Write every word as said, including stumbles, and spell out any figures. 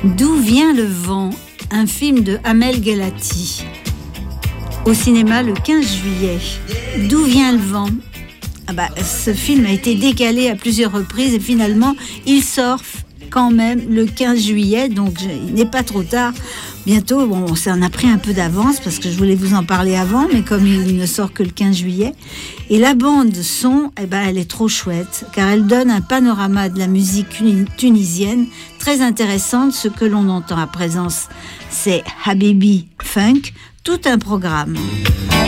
D'où vient le vent, un film de Amel Ghelati, au cinéma le quinze juillet. D'où vient le vent? Ah bah, ce film a été décalé à plusieurs reprises et finalement il sort quand même le quinze juillet, donc il n'est pas trop tard. Bientôt, bon, on s'en a pris un peu d'avance parce que je voulais vous en parler avant, mais comme il ne sort que le quinze juillet. Et la bande son, eh ben, elle est trop chouette, car elle donne un panorama de la musique tunisienne très intéressante. Ce que l'on entend à présent, c'est Habibi Funk, tout un programme.